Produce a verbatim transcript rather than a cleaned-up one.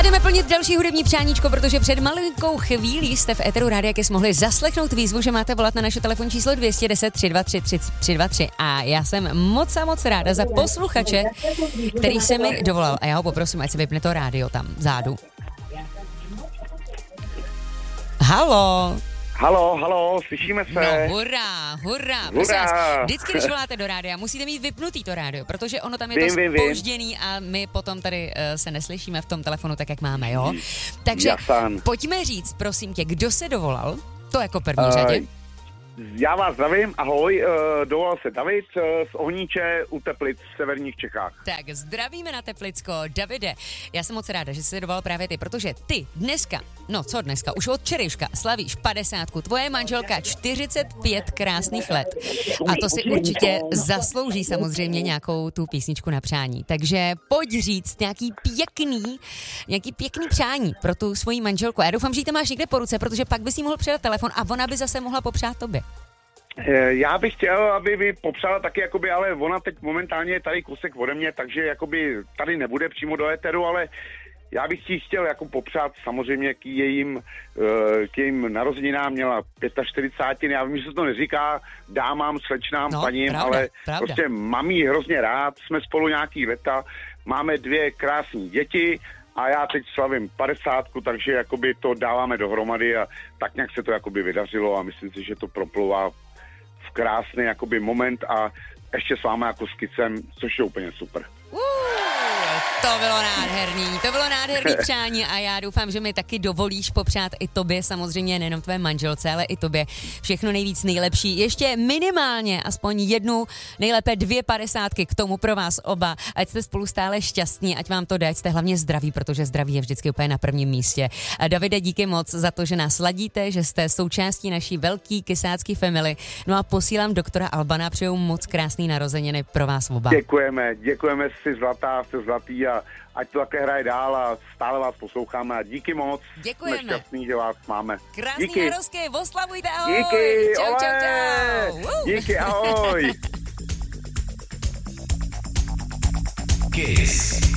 jdeme plnit další hudební přáníčko, protože před malinkou chvílí jste v éteru Rádia Kiss mohli zaslechnout výzvu, že máte volat na naše telefonní číslo dvě jedna nula tři dva tři tři dva tři. A já jsem moc a moc ráda za posluchače, který se mi dovolal. A já ho poprosím, ať se vypne to rádio tam zádu. Halo. Halo, halo, slyšíme se. No, hurá, hurá. Hurá. Vás, vždycky, když voláte do rádia, musíte mít vypnutý to rádio, protože ono tam je vím, to vím, zpožděný vím. A my potom tady uh, se neslyšíme v tom telefonu tak, jak máme, jo? Takže Jasan. pojďme říct, prosím tě, kdo se dovolal? To jako první uh, řadě. Já vás zdravím, ahoj, uh, dovolal se David uh, z Ohníče u Teplic v severních Čechách. Tak zdravíme na Teplicko. Davide, já jsem moc ráda, že jsi se dovolal právě ty, protože ty dneska, no co dneska, už od včerejška slavíš padesátku, tvoje manželka čtyřicet pět krásných let a to si určitě zaslouží samozřejmě nějakou tu písničku na přání. Takže pojď říct nějaký pěkný, nějaký pěkný přání pro tu svoji manželku. Já doufám, že ji to máš někde po ruce, protože pak bys jí mohl předat telefon a ona by zase mohla popřát tobě. Já bych chtěl, aby vy popřála taky, jakoby, ale ona teď momentálně je tady kousek ode mě, takže jakoby tady nebude přímo do éteru, ale já bych ti chtěl jako popřát samozřejmě k jejím, k jejím narozeninám, měla čtyřicet pět, já vím, že se to neříká dámám, slečnám, no, paním, pravda, ale pravda. Prostě mám jí hrozně rád, jsme spolu nějaký leta, máme dvě krásné děti, a já teď slavím padesátku, takže jakoby to dáváme dohromady a tak nějak se to jakoby vydařilo a myslím si, že to proplouvá v krásný jakoby moment a ještě s váma jako s Kicem, což je úplně super. Uh, to bylo nádherný, to bylo nádherný přání a já doufám, že mi taky dovolíš popřát i tobě, samozřejmě nejenom tvé manželce, ale i tobě všechno nejvíc nejlepší. Ještě minimálně aspoň jednu, nejlépe dvě padesátky k tomu pro vás oba, ať jste spolu stále šťastní, ať vám to jde, ať jste hlavně zdraví, protože zdraví je vždycky úplně na prvním místě. A Davide, díky moc za to, že nás ladíte, že jste součástí naší velký kysácký family. No a posílám doktora Albana, přeju moc krásný narozeniny pro vás oba. Děkujeme, děkujeme si zlatá, jste zlatý a ať to také hraje dál a stále vás posloucháme a díky moc. Děkujeme. Jsme šťastný, že vás máme. Krásný díky. narozky, oslavujte, ahoj. Díky, čau, ole. čau, čau. Uh. Díky, ahoj. Kiss.